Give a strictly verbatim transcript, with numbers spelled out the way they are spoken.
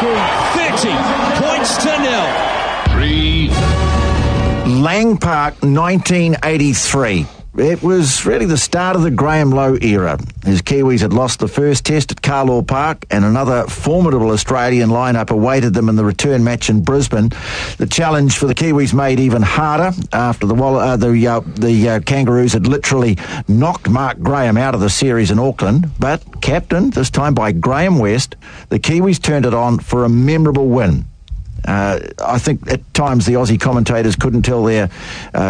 thirty points to nil. Three. Lang Park, nineteen eighty-three. It was really the start of the Graham Lowe era. His Kiwis had lost the first test at Carlaw Park, and another formidable Australian lineup awaited them in the return match in Brisbane. The challenge for the Kiwis made even harder after the uh, the, uh, the uh, Kangaroos had literally knocked Mark Graham out of the series in Auckland. But captained, this time by Graham West, the Kiwis turned it on for a memorable win. Uh, I think at times the Aussie commentators couldn't tell their uh,